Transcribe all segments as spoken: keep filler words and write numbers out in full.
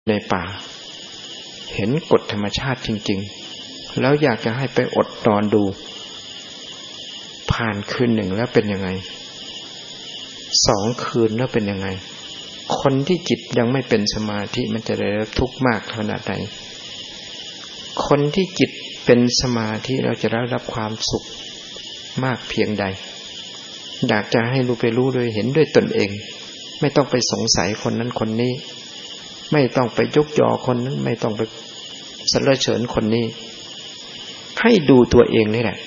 ในป่าเห็นกฎธรรมชาติจริงๆแล้วอยากจะให้ไปอดนอนดูผ่านคืนหนึ่งแล้วเป็นยังไงสองคืนแล้วเป็นยังไงคนที่จิตยังไม่เป็นสมาธิมันจะได้รับทุกข์มากขนาดไหนคนที่จิตเป็นสมาธิเราจะได้รับความสุขมากเพียงใดอยากจะให้รู้ไปรู้โดยเห็นด้วยตนเองไม่ต้องไปสงสัยคนนั้นคนนี้ไม่ต้องไปยกยอคนนั้นไม่ต้องไปสรรเสริญคนนี้ให้ดูตัวเองนี่แหละ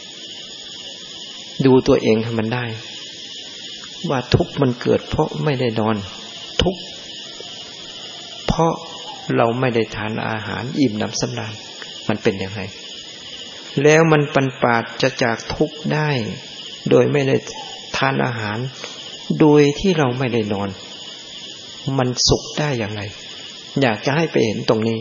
ดูตัวเองให้มันได้ว่าทุกข์มันเกิดเพราะไม่ได้นอนทุกข์เพราะเราไม่ได้ทานอาหารอิ่มหนำสำราญมันเป็นยังไงแล้วมันปันปราศจะจากทุกข์ได้โดยไม่ได้ทานอาหารโดยที่เราไม่ได้นอนมันสุขได้อย่างไรอยากจะให้ไปเห็นตรงนี้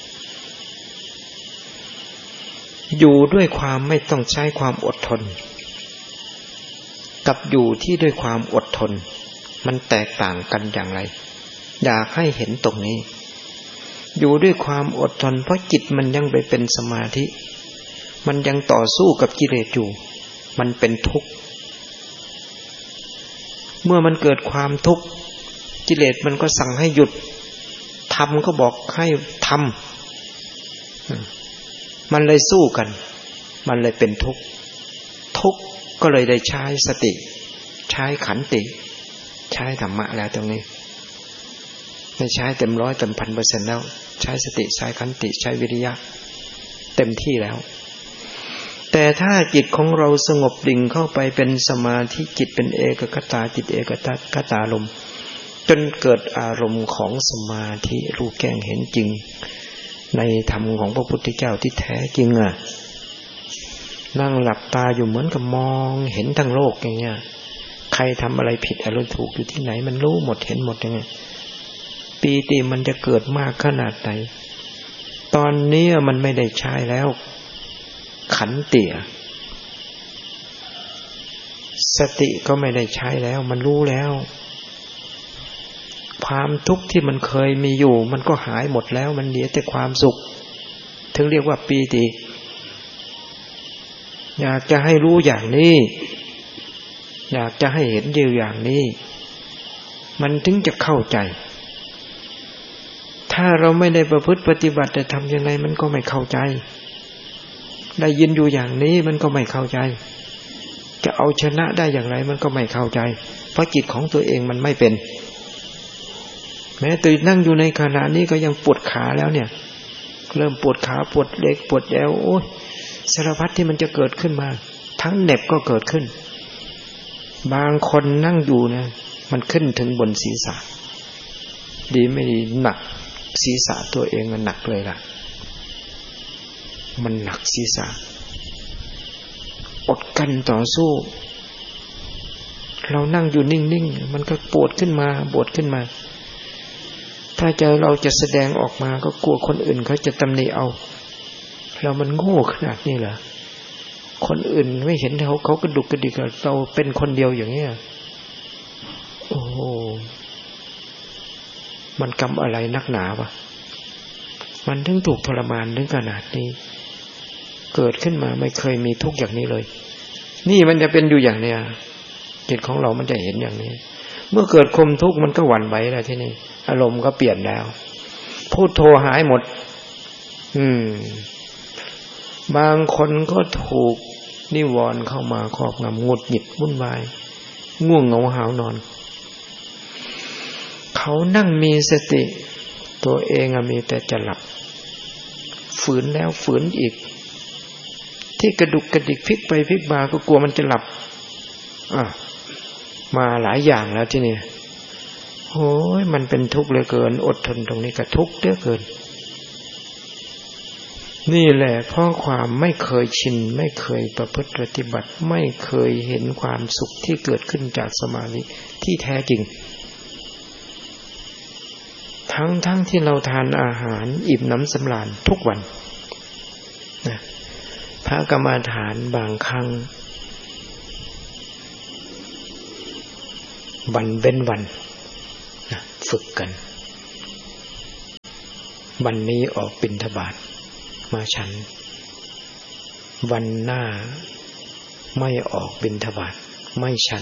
อยู่ด้วยความไม่ต้องใช้ความอดทนกับอยู่ที่ด้วยความอดทนมันแตกต่างกันอย่างไรอยากให้เห็นตรงนี้อยู่ด้วยความอดทนเพราะจิตมันยังไปเป็นสมาธิมันยังต่อสู้กับกิเลสอยู่มันเป็นทุกข์เมื่อมันเกิดความทุกข์กิเลสมันก็สั่งให้หยุดทำก็บอกให้ทำมันเลยสู้กันมันเลยเป็นทุกข์ทุกข์ก็เลยได้ใช้สติใช้ขันติใช้ธรรมะแล้วตรงนี้ไม่ใช้เต็มร้อยเต็มพันเปอร์เซ็นต์แล้วใช้สติใช้ขันติใช้วิริยะเต็มที่แล้วแต่ถ้าจิตของเราสงบดิ่งเข้าไปเป็นสมาธิจิตเป็นเอกคตาจิตเอกคตารมณ์จนเกิดอารมณ์ของสมาธิรู้แจ้งเห็นจริงในธรรมของพระพุทธเจ้าที่แท้จริงอ่ะนั่งหลับตาอยู่เหมือนกับมองเห็นทั้งโลกอย่างเงี้ยใครทำอะไรผิดอะไรถูกอยู่ที่ไหนมันรู้หมดเห็นหมดอย่างเงี้ยปีติมันจะเกิดมากขนาดไหนตอนนี้มันไม่ได้ใช้แล้วขันติสติก็ไม่ได้ใช้แล้วมันรู้แล้วความทุกข์ที่มันเคยมีอยู่มันก็หายหมดแล้วมันเหลือแต่ความสุขถึงเรียกว่าปีติอยากจะให้รู้อย่างนี้อยากจะให้เห็นอยู่อย่างนี้มันถึงจะเข้าใจถ้าเราไม่ได้ประพฤติปฏิบัติจะทำยังไงมันก็ไม่เข้าใจได้ยินอยู่อย่างนี้มันก็ไม่เข้าใจจะเอาชนะได้อย่างไรมันก็ไม่เข้าใจเพราะจิตของตัวเองมันไม่เป็นแม้ตื่นนั่งอยู่ในขณะนี้ก็ยังปวดขาแล้วเนี่ยเริ่มปวดขาปวดเล็กปวดแอวโอ้ยสารพัดที่มันจะเกิดขึ้นมาทั้งเหน็บก็เกิดขึ้นบางคนนั่งอยู่นะมันขึ้นถึงบนศีรษะดีไม่ดีหนักศีรษะตัวเองมันหนักเลยล่ะมันหนักศีรษะอดกันต่อสู้เรานั่งอยู่นิ่งๆมันก็ปวดขึ้นมาปวดขึ้นมาถ้าใจเราจะแสดงออกมาก็กลัวคนอื่นเขาจะตำหนิเอาเรามันโง่ขนาดนี้เหรอคนอื่นไม่เห็นเขาเขากระดุกกระดิกเราเป็นคนเดียวอย่างนี้โอ้มันกรรมอะไรนักหนาวะมันถึงถูกทรมานถึงขนาดนี้เกิดขึ้นมาไม่เคยมีทุกข์อย่างนี้เลยนี่มันจะเป็นอยู่อย่างเนี้ยจิตของเรามันจะเห็นอย่างนี้เมื่อเกิดความทุกข์มันก็หวั่นไหวแล้วที่นี่อารมณ์ก็เปลี่ยนแล้วพุทโธหายหมดอืมบางคนก็ถูกนิวรณ์เข้ามาครอบงำหงุดหงิดวุ่นวายง่วงเหงาหาวนอนเขานั่งมีสติตัวเองมีแต่จะหลับฝืนแล้วฝืนอีกที่กระดุกกระดิกพลิกไปพลิกมาก็กลัวมันจะหลับอ่ะมาหลายอย่างแล้วที่นี่โอ้ยมันเป็นทุกข์เหลือเกินอดทนตรงนี้ก็ทุกข์เหลือเกินนี่แหละเพราะความไม่เคยชินไม่เคยประพฤติปฏิบัติไม่เคยเห็นความสุขที่เกิดขึ้นจากสมาธิที่แท้จริงทั้งทั้งที่เราทานอาหารอิ่มน้ำสำราญทุกวันนะพระกรรมฐานบางครั้งวันเว้นวันนะฝึกกันวันนี้ออกบิณฑบาตมาฉันวันหน้าไม่ออกบิณฑบาตไม่ฉัน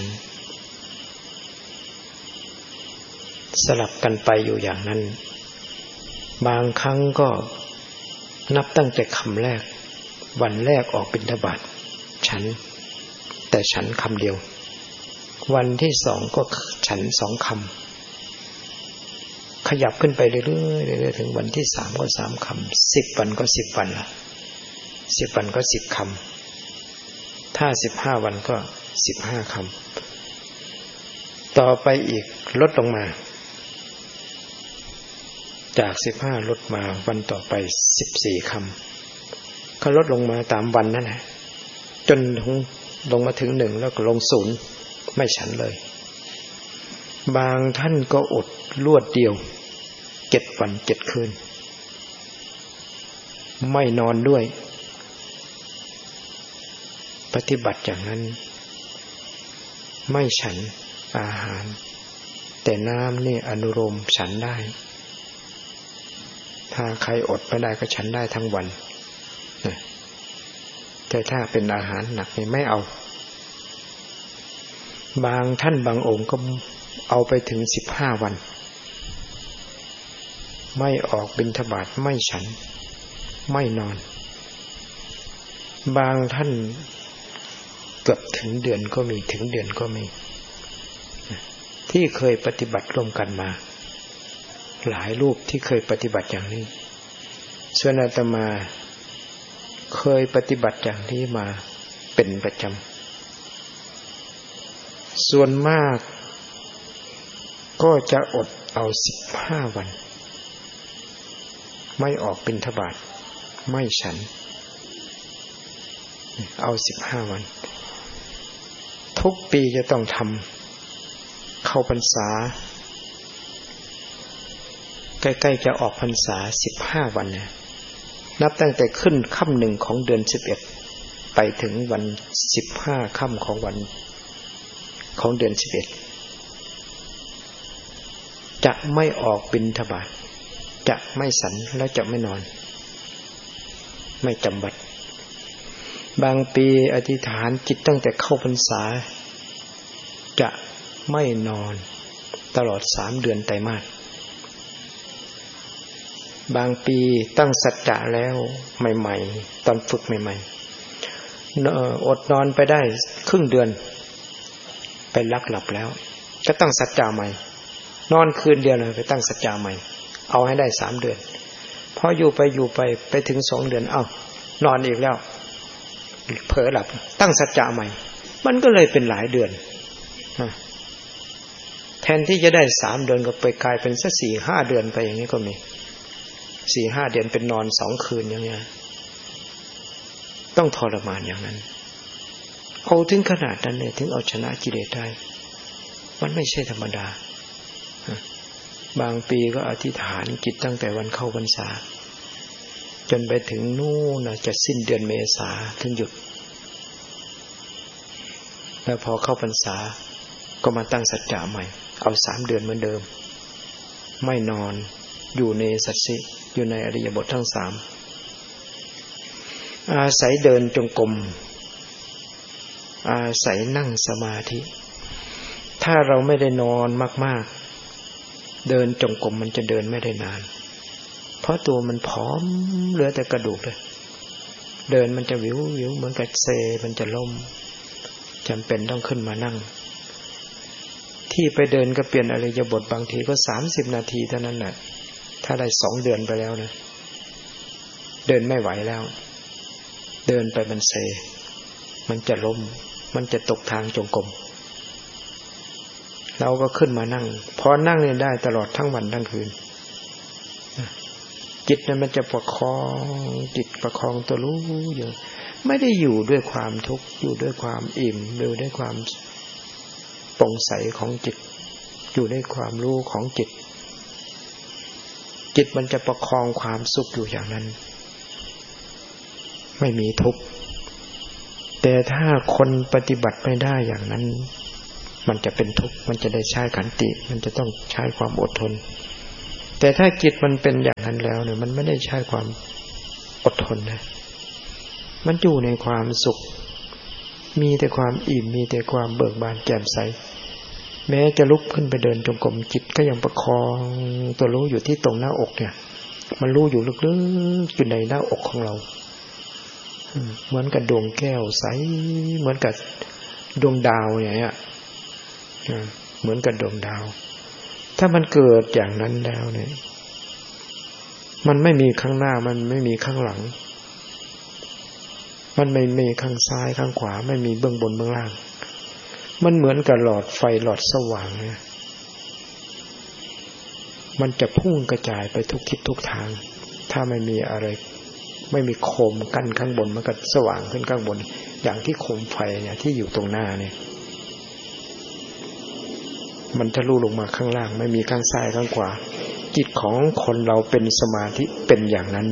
สลับกันไปอยู่อย่างนั้นบางครั้งก็นับตั้งแต่คำแรกวันแรกออกบิณฑบาตฉันแต่ฉันคำเดียววันที่สองก็ฉันสองคำขยับขึ้นไปเรื่อยๆเรื่อยๆถึงวันที่สามก็สามคำสิบวันก็สิบวันละสิบวันก็สิบคำถ้าสิบห้าวันก็สิบห้าคำต่อไปอีกลดลงมาจากสิบห้าลดมาวันต่อไปสิบสี่คำเขาลดลงมาตามวันนั่นแหละจนลงมาถึงหนึ่งแล้วก็ลงศูนย์ไม่ฉันเลยบางท่านก็อดรวดเดียวเจ็ดวันเจ็ดคืนไม่นอนด้วยปฏิบัติอย่างนั้นไม่ฉันอาหารแต่น้ำนี่อนุโลมฉันได้ถ้าใครอดไม่ได้ก็ฉันได้ทั้งวันแต่ถ้าเป็นอาหารหนักนี่ไม่เอาบางท่านบางองค์ก็เอาไปถึงสิบห้าวันไม่ออกบิณฑบาตไม่ฉันไม่นอนบางท่านเกือบถึงเดือนก็มีถึงเดือนก็มีที่เคยปฏิบัติร่วมกันมาหลายรูปที่เคยปฏิบัติอย่างนี้ส่วนอาตมาเคยปฏิบัติอย่างนี้มาเป็นประจำส่วนมากก็จะอดเอาสิบห้าวันไม่ออกบิณฑบาตไม่ฉันเอาสิบห้าวันทุกปีจะต้องทำเข้าพรรษาใกล้ๆจะออกพรรษาสิบห้าวันนะนับตั้งแต่ขึ้นค่ำหนึ่งของเดือนสิบเอ็ดไปถึงวันสิบห้าค่ำของวันของเดือนสิบเอ็ดจะไม่ออกบิณฑบาตจะไม่ฉันและจะไม่นอนไม่จำบัดบางปีอธิษฐานจิตตั้งแต่เข้าพรรษาจะไม่นอนตลอดสามเดือนไตรมาสบางปีตั้งสัจจะแล้วใหม่ๆตอนฝึกใหม่ๆอดนอนไปได้ครึ่งเดือนไปลักหลับแล้วก็ตั้งสัจจะใหม่นอนคืนเดียวเลยไปตั้งสัจจะใหม่เอาให้ได้สามเดือนพออยู่ไปอยู่ไปไปถึงสองเดือนเอ้านอนอีกแล้วเผลอหลับตั้งสัจจะใหม่มันก็เลยเป็นหลายเดือนแทนที่จะได้สามเดือนก็ไปกลายเป็นสักสี่ห้าเดือนไปอย่างนี้ก็มีสี่ห้าเดือนเป็นนอนสองคืนอย่างเงี้ยต้องทรมานอย่างนั้นเอาถึงขนาดนั้นเนี่ยถึงเอาชนะกิเลสได้มันไม่ใช่ธรรมดาบางปีก็อธิษฐานจิตตั้งแต่วันเข้าพรรษาจนไปถึงนู่นนะจะสิ้นเดือนเมษาถึงหยุดแล้วพอเข้าพรรษาก็มาตั้งสัจจะใหม่เอาสามเดือนเหมือนเดิมไม่นอนอยู่ในสัจฉิอยู่ในอริยบททั้งสามอาศัยเดินจงกรมอาศัยนั่งสมาธิถ้าเราไม่ได้นอนมากๆเดินจงกรมมันจะเดินไม่ได้นานเพราะตัวมันผอมเหลือแต่กระดูกเลยเดินมันจะวิววิวเหมือนกับเซมันจะล้มจำเป็นต้องขึ้นมานั่งที่ไปเดินก็เปลี่ยนอริยบทบางทีก็สามสิบนาทีเท่านั้นแหละถ้าได้สองเดือนไปแล้วนะเดินไม่ไหวแล้วเดินไปมันเซมันจะล้มมันจะตกทางจงกรมเราก็ขึ้นมานั่งพอนั่งเนี่ยได้ตลอดทั้งวันทั้งคืนจิตนั้นมันจะประคองจิตประคองตัวรู้อยู่ไม่ได้อยู่ด้วยความทุกข์อยู่ด้วยความอิ่มอยู่ด้วยความโปร่งใสของจิตอยู่ด้วยความรู้ของจิตจิตมันจะประคองความสุขอยู่อย่างนั้นไม่มีทุกข์แต่ถ้าคนปฏิบัติไม่ได้อย่างนั้นมันจะเป็นทุกข์มันจะได้ใช้ขันติมันจะต้องใช้ความอดทนแต่ถ้าจิตมันเป็นอย่างนั้นแล้วเนี่ยมันไม่ได้ใช้ความอดทนนะมันอยู่ในความสุขมีแต่ความอิ่มมีแต่ความเบิกบานแจ่มใสแม้จะลุกขึ้นไปเดินจงกรมจิตก็ยังประคองตัวรู้อยู่ที่ตรงหน้าอกเนี่ยมันรู้อยู่ลึกๆอยู่ในหน้าอกของเราเหมือนกับดวงแก้วใสเหมือนกับดวงดาวอย่างเงี้ยเหมือนกับดวงดาวถ้ามันเกิดอย่างนั้นแล้วเนี่ยมันไม่มีข้างหน้ามันไม่มีข้างหลังมันไม่มีข้างซ้ายข้างขวาไม่มีเบื้องบนเบื้องล่างมันเหมือนกับหลอดไฟหลอดสว่างเนี่ยมันจะพุ่งกระจายไปทุกทิศทุกทางถ้าไม่มีอะไรไม่มีโคมกั้นข้างบนมันก็สว่างขึ้นข้างบนอย่างที่โคมไฟเนี่ยที่อยู่ตรงหน้าเนี่ยมันทะลุลงมาข้างล่างไม่มีข้างซ้ายข้างขวาจิตของคนเราเป็นสมาธิเป็นอย่างนั้น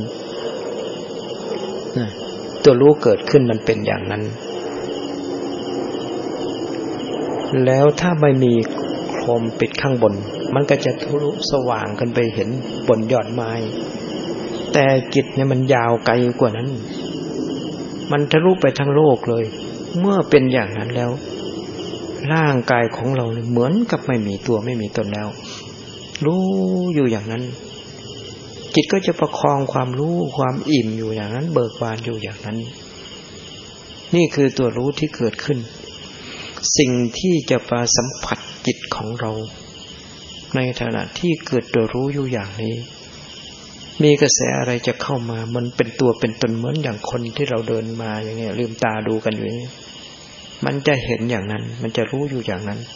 ตัวรู้เกิดขึ้นมันเป็นอย่างนั้นแล้วถ้าไม่มีโคมปิดข้างบนมันก็จะทะลุสว่างขึ้นไปเห็นบนยอดไม้แต่จิตเนี่ยมันยาวไกลกว่านั้นมันทะลุไปทั้งโลกเลยเมื่อเป็นอย่างนั้นแล้วร่างกายของเราเหมือนกับไม่มีตัวไม่มีตนแล้วรู้อยู่อย่างนั้นจิตก็จะประคองความรู้ความอิ่มอยู่อย่างนั้นเบิกบานอยู่อย่างนั้นนี่คือตัวรู้ที่เกิดขึ้นสิ่งที่จะมาสัมผัสจิตของเราในขณะที่เกิดตัวรู้อยู่อย่างนี้มีกระแสอะไรจะเข้ามามันเป็นตัวเป็นตนเหมือนอย่างคนที่เราเดินมาอย่างเงี้ยลืมตาดูกันอยู่นี่มันจะเห็นอย่างนั้นมันจะรู้อยู่อย่างนั้น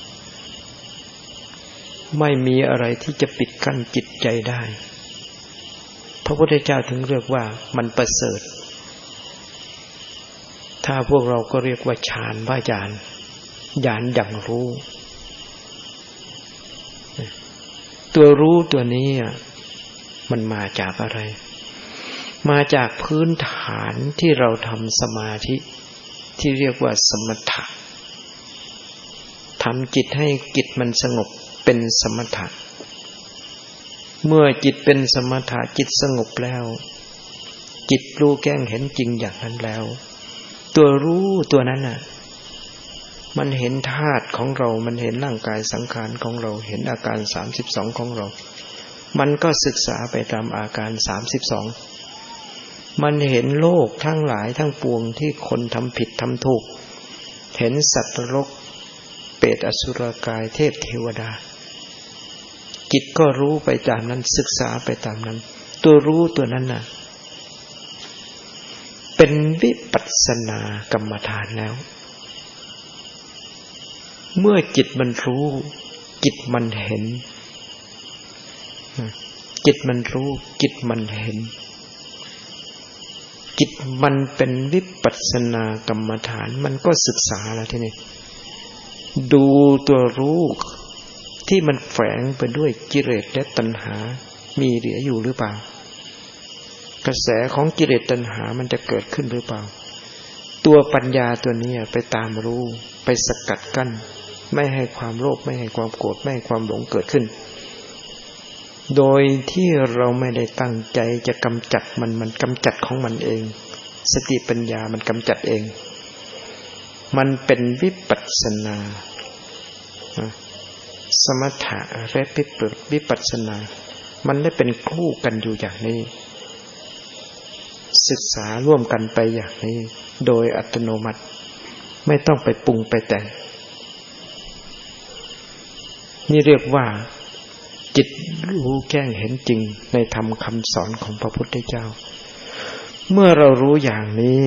ไม่มีอะไรที่จะปิดกั้นจิตใจได้พระพุทธเจ้าถึงเรียกว่ามันประเสริฐถ้าพวกเราก็เรียกว่าฌานพระญาณญาณอย่างรู้ตัวรู้ตัวนี้มันมาจากอะไรมาจากพื้นฐานที่เราทำสมาธิที่เรียกว่าสมถะทำจิตให้จิตมันสงบเป็นสมถะเมื่อจิตเป็นสมถะจิตสงบแล้วจิตรู้แจ้งเห็นจริงอย่างนั้นแล้วตัวรู้ตัวนั้นน่ะมันเห็นธาตุของเรามันเห็นร่างกายสังขารของเราเห็นอาการสามสิบสองของเรามันก็ศึกษาไปตามอาการสามสิบสองมันเห็นโลกทั้งหลายทั้งปวงที่คนทำผิดทำถูกเห็นสัตว์นรกเปรตอสุรกายเทพเทวดาจิตก็รู้ไปตามนั้นศึกษาไปตามนั้นตัวรู้ตัวนั้นน่ะเป็นวิปัสสนากรรมฐานแล้วเมื่อจิตมันรู้จิตมันเห็นจิตมันรู้จิตมันเห็นจิตมันเป็นวิปัสสนากรรมฐานมันก็ศึกษาแล้วทีนี้ดูตัวรู้ที่มันแฝงไปด้วยกิเลสและตัณหามีเหลืออยู่หรือเปล่ากระแสของกิเลสตัณหามันจะเกิดขึ้นหรือเปล่าตัวปัญญาตัวนี้ไปตามรู้ไปสกัดกั้นไม่ให้ความโลภไม่ให้ความโกรธไม่ให้ความหลงเกิดขึ้นโดยที่เราไม่ได้ตั้งใจจะกำจัดมันมันกำจัดของมันเองสติปัญญามันกำจัดเองมันเป็นวิปัสสนาสมถะและวิปัสสนามันได้เป็นคู่กันอยู่อย่างนี้ศึกษาร่วมกันไปอย่างนี้โดยอัตโนมัติไม่ต้องไปปรุงไปแต่งนี่เรียกว่าจิตรู้แจ้งเห็นจริงในธรรมคำสอนของพระพุทธเจ้าเมื่อเรารู้อย่างนี้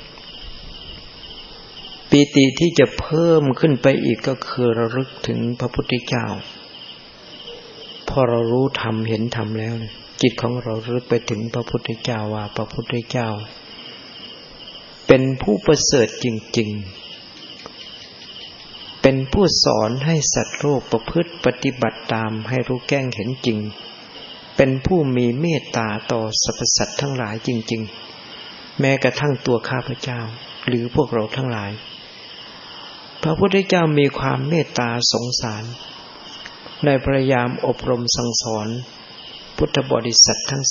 ปีติที่จะเพิ่มขึ้นไปอีกก็คือระลึกถึงพระพุทธเจ้าพอเรารู้ธรรมเห็นธรรมแล้วจิตของเราระลึกไปถึงพระพุทธเจ้าว่าพระพุทธเจ้าเป็นผู้ประเสริฐจริงๆเป็นผู้สอนให้สัตว์โลกประพฤติปฏิบัติตามให้รู้แจ้งเห็นจริงเป็นผู้มีเมตตาต่อสรรพสัตว์ทั้งหลายจริงๆแม้กระทั่งตัวข้าพเจ้าหรือพวกเราทั้งหลายพระพุทธเจ้ามีความเมตตาสงสารได้พยายามอบรมสั่งสอนพุทธบริษัททั้ง